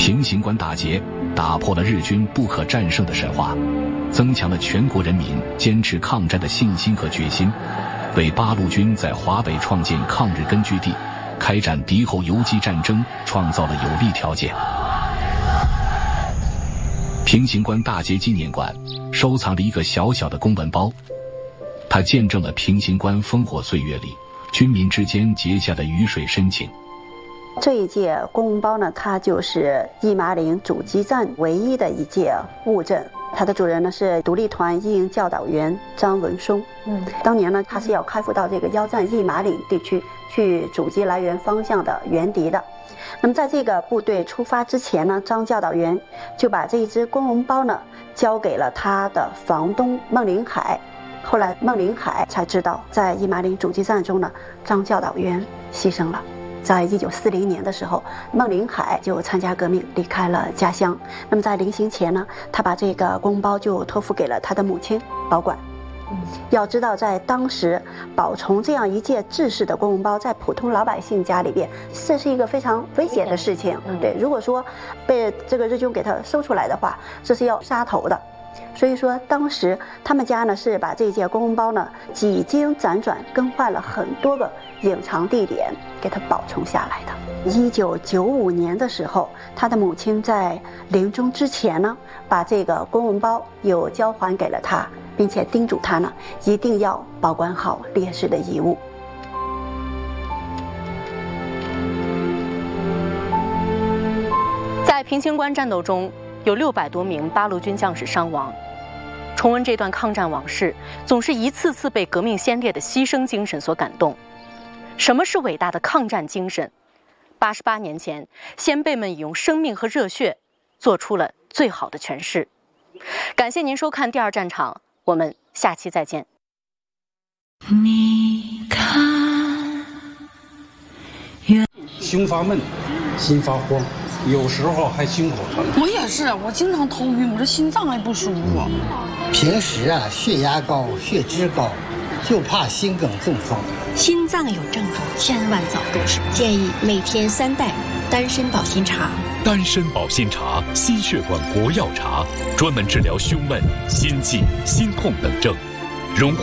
平型关大捷打破了日军不可战胜的神话，增强了全国人民坚持抗战的信心和决心，为八路军在华北创建抗日根据地、开展敌后游击战争创造了有利条件。平型关大捷纪念馆收藏了一个小小的公文包，它见证了平型关烽火岁月里军民之间结下的鱼水深情。 这一届公文包呢，它就是一马岭主机站唯一的一届物证。它的主人呢是独立团一营教导员张文松。当年呢，他是要开赴到这个腰战一马岭地区去阻击来源方向的援敌的。那么在这个部队出发之前呢，张教导员就把这一只公文包呢交给了他的房东孟林海。后来孟林海才知道，在一马岭阻击战中呢，张教导员牺牲了。在1940年的时候，孟林海就参加革命，离开了家乡。那么在临行前呢，他把这个公文包就托付给了他的母亲保管。要知道，在当时保存这样一件制式的公文包，在普通老百姓家里边，这是一个非常危险的事情。对，如果说被这个日军给他搜出来的话，这是要杀头的。所以说，当时他们家呢是把这件公文包呢几经辗转更换了很多个隐藏地点，给它保存下来的。1995年的时候，他的母亲在临终之前呢，把这个公文包又交还给了他，并且叮嘱他呢一定要保管好烈士的遗物。 在平型关战斗中，有600多名八路军将士伤亡。重温这段抗战往事，总是一次次被革命先烈的牺牲精神所感动。什么是伟大的抗战精神？88年前，先辈们已用生命和热血做出了最好的诠释。感谢您收看第2战场，我们下期再见。 你看， 胸发闷，心发慌，有时候还心口疼。 我也是，我经常头晕，我这心脏还不舒服。 平时血压高、血脂高，就怕心梗中风。 心脏有症状，千万早重视。建议每天3袋丹参保心茶。 丹参保心茶，心血管活药茶，专门治疗胸闷、心悸、心痛等症。